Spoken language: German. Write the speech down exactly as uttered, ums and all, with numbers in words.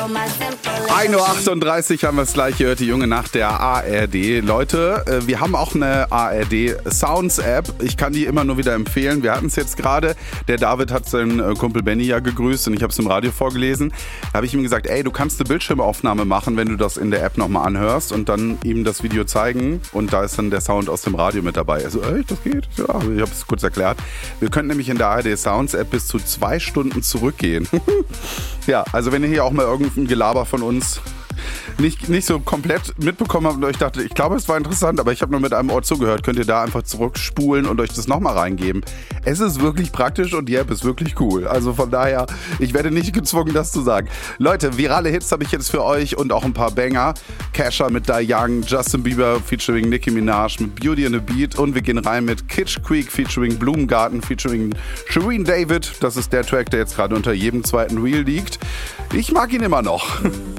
ein Uhr achtunddreißig haben wir es gleich gehört, die junge Nacht der A R D. Leute, wir haben auch eine A R D Sounds App. Ich kann die immer nur wieder empfehlen. Wir hatten es jetzt gerade. Der David hat seinen Kumpel Benny ja gegrüßt und ich habe es im Radio vorgelesen. Da habe ich ihm gesagt, ey, du kannst eine Bildschirmaufnahme machen, wenn du das in der App nochmal anhörst und dann ihm das Video zeigen und da ist dann der Sound aus dem Radio mit dabei. Also, echt, das geht? Ja, ich habe es kurz erklärt. Wir können nämlich in der A R D Sounds App bis zu zwei Stunden zurückgehen. Ja, also wenn ihr hier auch mal irgendein Gelaber von uns nicht, nicht so komplett mitbekommen habt und euch dachte, ich glaube, es war interessant, aber ich habe nur mit einem Ohr zugehört, könnt ihr da einfach zurückspulen und euch das nochmal reingeben. Es ist wirklich praktisch und die App ist wirklich cool. Also von daher, ich werde nicht gezwungen, das zu sagen. Leute, virale Hits habe ich jetzt für euch und auch ein paar Banger. Kesha mit Die Young, Justin Bieber featuring Nicki Minaj mit Beauty and the Beat und wir gehen rein mit Kitsch Creek featuring Blumengarten featuring Shireen David. Das ist der Track, der jetzt gerade unter jedem zweiten Reel liegt. Ich mag ihn immer noch.